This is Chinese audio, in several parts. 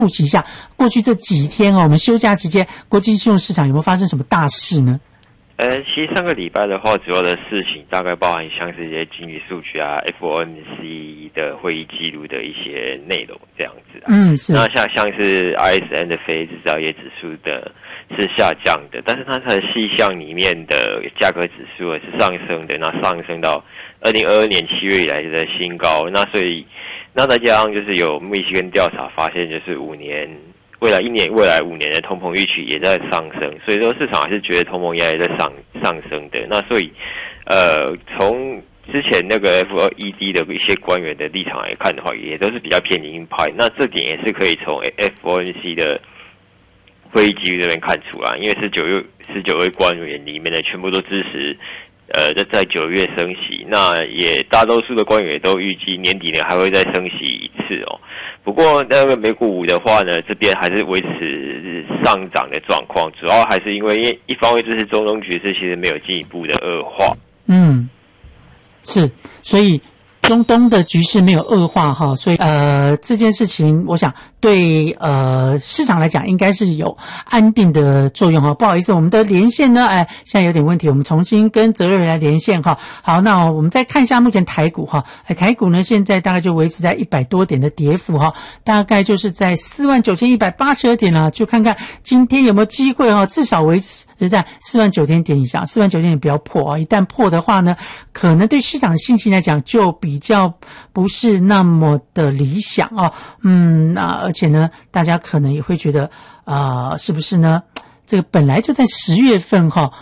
复习一下过去这几天我们休假期间国际金融市场有没有发生什么大事呢？ 其实上个礼拜的话，主要的事情大概包含像是一些经济数据啊 ，FOMC 的会议记录的一些内容这样子是。 那像是 ISM 的非制造业指数的是下降的，但是它的细项里面的价格指数是上升的，那上升到2022年7月以来的新高。那所以那再加上就是有密西根调查发现，就是未来5年的通膨预期也在上升，所以说市场还是觉得通膨压力在上升的。那所以从之前那个 FED 的一些官员的立场来看的话，也都是比较偏鹰派。那这点也是可以从 FOMC 的会议记录这边看出来，因为19位官员里面的全部都支持在9月升息，那也大多数的官员也都预计年底呢还会再升息一次哦。不过那个美股的话呢，这边还是维持上涨的状况，主要还是因为一方面就是中东局势其实没有进一步的恶化。 是，所以中东的局势没有恶化哈，所以这件事情我想对市场来讲应该是有安定的作用哈。不好意思，我们的连线呢现在有点问题，我们重新跟泽瑞来连线哈。好，那我们再看一下目前台股哈，台股呢现在大概就维持在100多点的跌幅哈，大概就是在49,182点啦，就看看今天有没有机会哈，至少维持在49,000点以上，49,000点不要破啊，一旦破的话呢，可能对市场的信心来讲就比较不是那么的理想哦。那而且呢，大家可能也会觉得是不是呢？这个本来就在10月份哈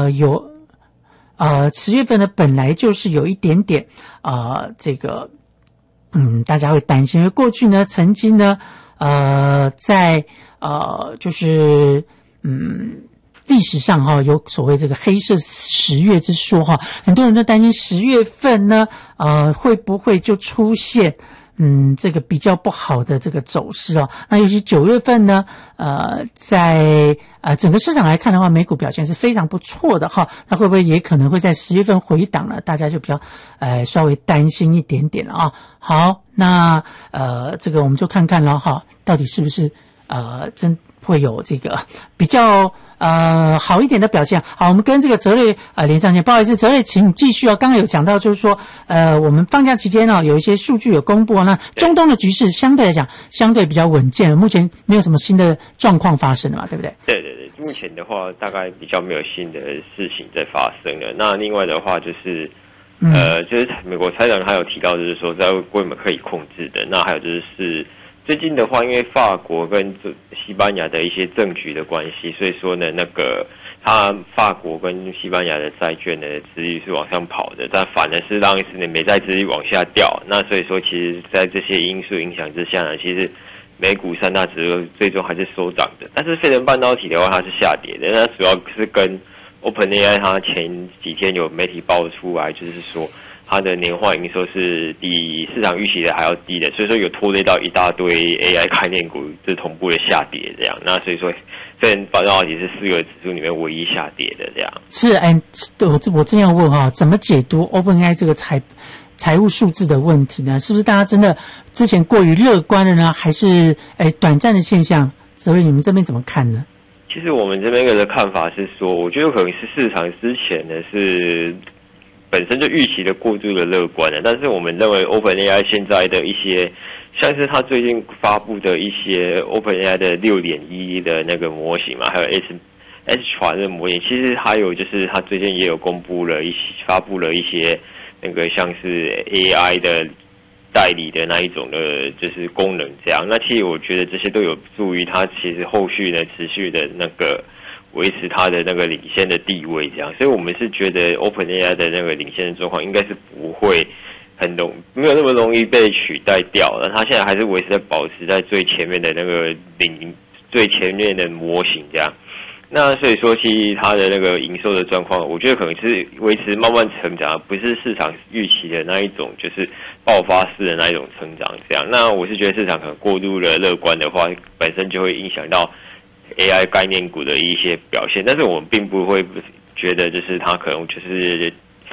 10月份呢本来就是有一点点这个大家会担心，因为过去呢曾经呢在就是历史上有所谓这个黑色10月之说很多人都担心10月份呢会不会就出现这个比较不好的这个走势那尤其9月份呢在整个市场来看的话，美股表现是非常不错的那会不会也可能会在10月份回档呢？大家就比较稍微担心一点点了好，那这个我们就看看了到底是不是真会有这个比较好一点的表现。好，我们跟这个泽瑞连上线。不好意思，泽瑞请继续刚刚有讲到就是说我们放假期间有一些数据有公布那中东的局势相对来讲相对比较稳健，目前没有什么新的状况发生了嘛，对不对？ 对，目前的话大概比较没有新的事情在发生了。那另外的话就是就是美国财长他有提到就是说在规模可以控制的，那还有就是最近的话，因为法国跟西班牙的一些政局的关系，所以说呢，法国跟西班牙的债券的殖利率是往上跑的，但反而是让美债殖利率往下掉。那所以说，其实在这些因素影响之下呢，其实美股3大指数最终还是收涨的。但是费城半导体的话，它是下跌的，那主要是跟 OpenAI 它前几天有媒体爆出来，就是说它的年化营收是比市场预期的还要低的，所以说有拖累到一大堆 AI 概念股是同步的下跌这样。那所以说费城半导体是4个指数里面唯一下跌的这样。 是我正要问怎么解读 OpenAI 这个财务数字的问题呢？是不是大家真的之前过于乐观了呢？还是短暂的现象？泽瑞，你们这边怎么看呢？ 其实我们这边的看法是说，我觉得可能是市场之前呢是本身就预期的过度的乐观了，但是我们认为 OpenAI 现在的一些像是它最近发布的一些 OpenAI 的6.1的那个模型嘛，还有 S 传的模型，其实还有就是它最近也有发布了一些那个像是 AI 的代理的那一种的就是功能这样。那其实我觉得这些都有助于它其实后续呢持续的那个维持它的那个领先的地位这样。所以我们是觉得 OpenAI 的那个领先的状况应该是不会没有那么容易被取代掉了，它现在还是维持在保持在最前面的那个最前面的模型这样。那所以说其实它的那个营收的状况，我觉得可能是维持慢慢成长，不是市场预期的那一种就是爆发式的那一种成长这样。那我是觉得市场可能过度的乐观的话，本身就会影响到 AI 概念股的一些表现，但是我们并不会觉得就是它可能就是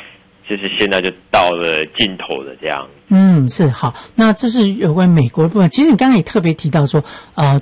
就是现在就到了尽头了这样。 是好。那这是有关美国的部分。其实你刚刚也特别提到说，